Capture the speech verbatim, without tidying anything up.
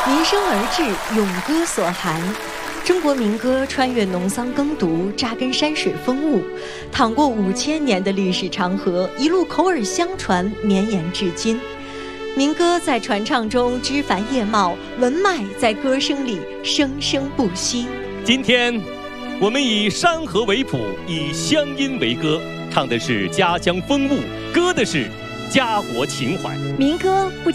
民生而至，咏歌所含。中国民歌穿越农桑耕读，扎根山水风物，淌过五千年的历史长河，一路口耳相传，绵延至今。民歌在传唱中枝繁叶茂，文脉在歌声里生生不息。 今天，我们以山河为谱，以乡音为歌，唱的是家乡风物，歌的是家国情怀。 民歌不仅